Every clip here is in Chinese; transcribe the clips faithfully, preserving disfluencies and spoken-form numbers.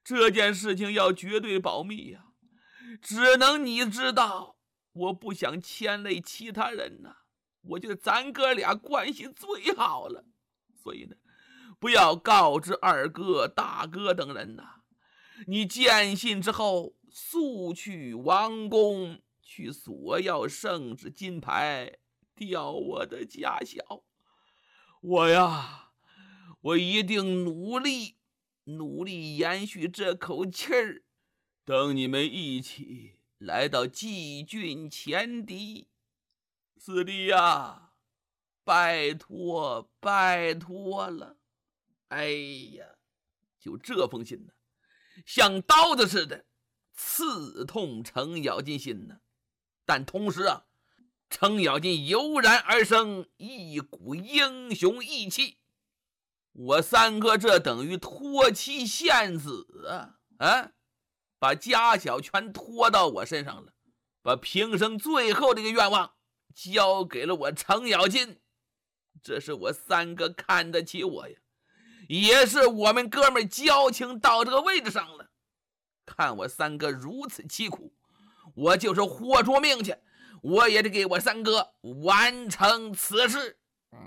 这件事情要绝对保密呀、啊，只能你知道。我不想牵累其他人呐、啊，我觉得咱哥俩关系最好了，所以呢，不要告知二哥、大哥等人呐、啊。你见信之后，速去王宫去索要圣旨金牌，调我的家小。我呀，我一定努力，努力延续这口气儿，等你们一起来到季郡前敌。四弟呀，拜托拜托了。哎呀，就这封信呢，像刀子似的刺痛程咬金心呢。但同时啊，程咬金油然而生一股英雄义气。我三哥这等于托妻献子啊！啊，把家小全拖到我身上了，把平生最后的一个愿望交给了我程咬金。这是我三哥看得起我呀，也是我们哥们交情到这个位置上了。看我三哥如此凄苦，我就是豁出命去，我也得给我三哥完成此事。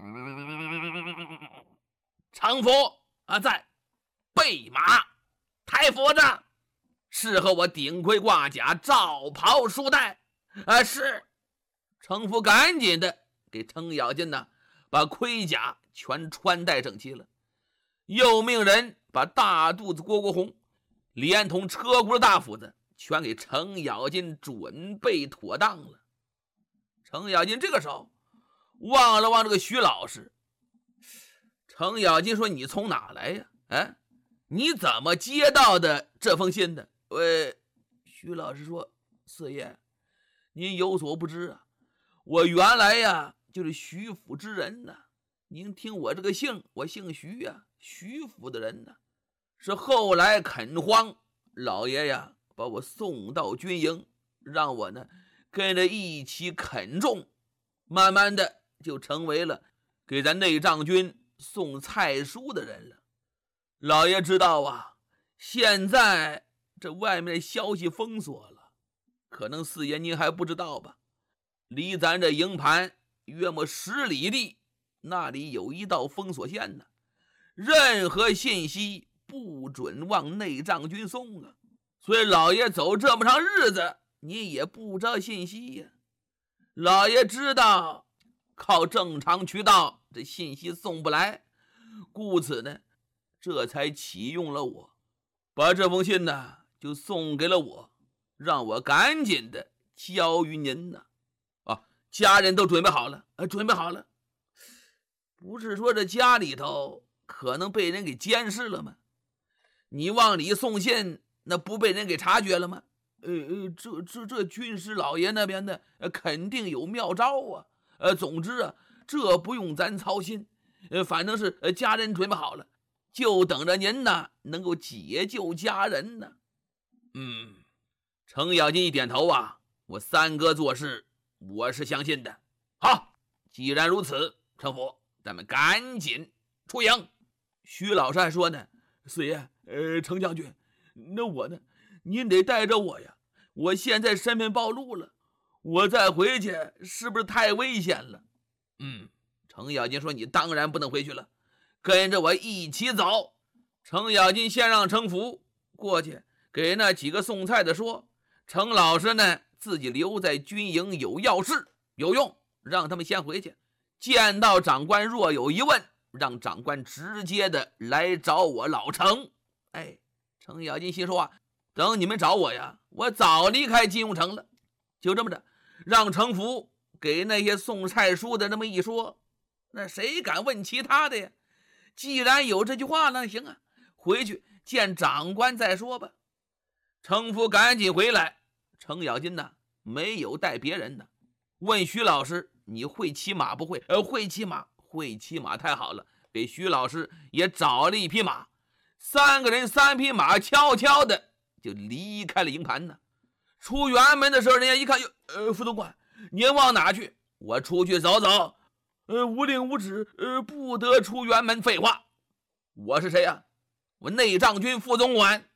程福啊，在备马抬斧子，侍候我顶盔挂甲，罩袍束带。啊，是。程福赶紧的给程咬金呢把盔甲全穿戴整齐了，又命人把大肚子蝈蝈红连同车轱辘大斧子全给程咬金准备妥当了。程咬金这个时候望了望这个徐老师，程咬金说：“你从哪来呀？哎，你怎么接到的这封信的？”呃，徐老师说：“四爷，您有所不知啊，我原来呀就是徐府之人呐。您听我这个姓，我姓徐呀，徐府的人呐。是后来垦荒，老爷呀把我送到军营，让我呢跟着一起垦种，慢慢的就成为了给咱内帐军送菜蔬的人了。老爷知道啊，现在这外面的消息封锁了，可能四爷您还不知道吧？离咱这营盘约莫十里地，那里有一道封锁线呢，任何信息不准往内帐军送啊。所以老爷走这么长日子，你也不知道信息呀。老爷知道靠正常渠道这信息送不来，故此呢，这才启用了我，把这封信呢就送给了我，让我赶紧的交于您呢。啊，家人都准备好了，呃，准备好了。不是说这家里头可能被人给监视了吗？你往里送信，那不被人给察觉了吗？呃呃，这这这军师老爷那边的、呃、肯定有妙招啊。呃，总之啊，这不用咱操心。呃，反正是、呃、家人准备好了，就等着您呢能够解救家人呢。嗯，程咬金一点头啊，我三哥做事我是相信的。好，既然如此，程福，咱们赶紧出营。徐老师还说呢，四爷，呃，程将军，那我呢？您得带着我呀！我现在身份暴露了，我再回去是不是太危险了？嗯，程咬金说：“你当然不能回去了，跟着我一起走。”程咬金先让程福过去给那几个送菜的说，程老师呢自己留在军营有要事有用，让他们先回去。见到长官若有疑问，让长官直接的来找我老程。哎，程咬金心说啊，等你们找我呀，我早离开金庸城了。就这么着，让程福给那些送菜蔬的这么一说，那谁敢问其他的呀？既然有这句话呢，行啊，回去见长官再说吧。程福赶紧回来，程咬金呢没有带别人的，问徐老师：“你会骑马不会？”呃，会骑马，会骑马，太好了，给徐老师也找了一匹马。三个人三匹马悄悄的就离开了营盘呢。出辕门的时候，人家一看，哟，呃，副总管，您往哪去？我出去走走。呃，无令无旨，呃，不得出辕门。废话，我是谁呀、啊？我内帐军副总管